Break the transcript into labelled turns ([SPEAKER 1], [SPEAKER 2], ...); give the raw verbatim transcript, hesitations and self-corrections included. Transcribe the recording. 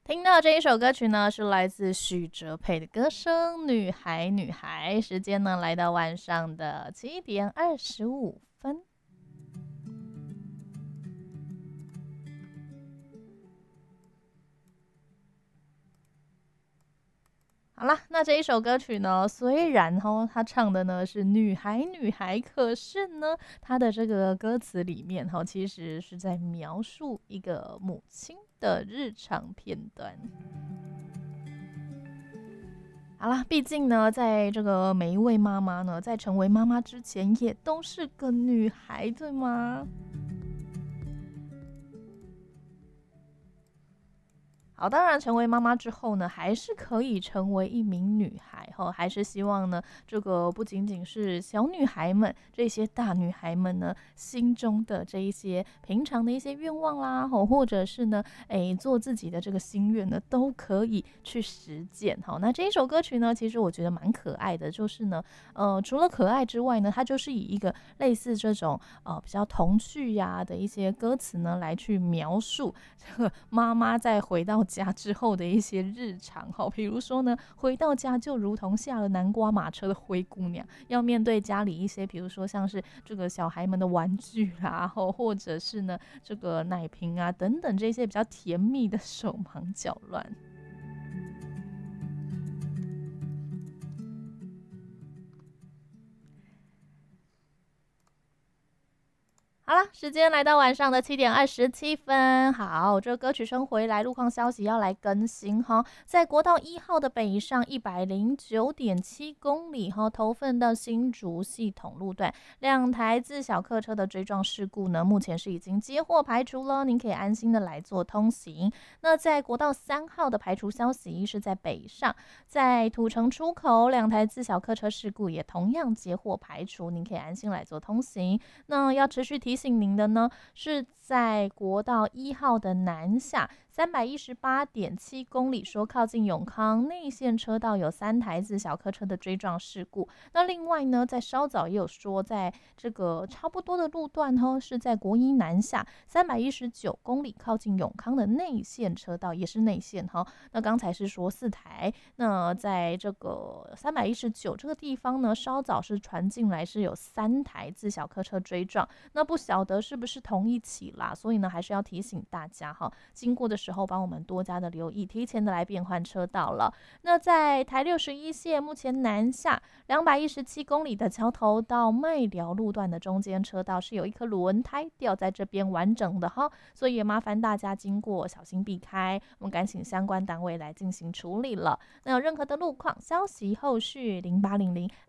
[SPEAKER 1] 听到这一首歌曲呢，是来自许哲佩的歌声《女孩女孩》。时间呢，来到晚上的七点二十五分。好啦，那这一首歌曲呢，虽然哦，他唱的呢是女孩女孩，可是呢，他的这个歌词里面哈，其实是在描述一个母亲的日常片段。好啦，毕竟呢，在这个每一位妈妈呢，在成为妈妈之前，也都是个女孩，对吗？好，当然成为妈妈之后呢，还是可以成为一名女孩哈，还是希望呢，这个不仅仅是小女孩们，这些大女孩们呢心中的这一些平常的一些愿望啦，吼，或者是呢，哎，做自己的这个心愿呢，都可以去实践。好，那这一首歌曲呢，其实我觉得蛮可爱的，就是呢，呃，除了可爱之外呢，它就是以一个类似这种呃比较童趣呀的一些歌词呢，来去描述这个妈妈在回到家之后的一些日常哈，比如说呢，回到家就如同下了南瓜马车的灰姑娘，要面对家里一些，比如说像是这个小孩们的玩具啦，或或者是呢这个奶瓶啊等等这些比较甜蜜的手忙脚乱。好了，时间来到晚上的七点二十七分。好，这个歌曲声回来，路况消息要来更新哈。在国道一号的北上一百零九点七公里哈，头份到新竹系统路段，两台自小客车的追撞事故呢，目前是已经接获排除了，您可以安心的来做通行。那在国道三号的排除消息是在北上，在土城出口两台自小客车事故也同样接获排除，您可以安心来做通行。那要持续提醒您的呢，是在国道一号的南下三百一十八点七公里，说靠近永康内线车道有三台自小客车的追撞事故。那另外呢，在稍早也有说，在这个差不多的路段呢，是在国一南下三百一十九公里，靠近永康的内线车道，也是内线哈。那刚才是说四台，那在这个三百一十九这个地方呢，稍早是传进来是有三台自小客车追撞，那不晓得是不是同一起啦，所以呢，还是要提醒大家哈，经过的时候帮我们多加的留意，提前的来变换车道了。那在台六十一线目前南下两百一十七公里的桥头到麦寮路段的中间车道是有一颗轮胎掉在这边完整的哈，所以也麻烦大家经过小心避开，我们赶请相关单位来进行处理了。那有任何的路况消息，后续零八零零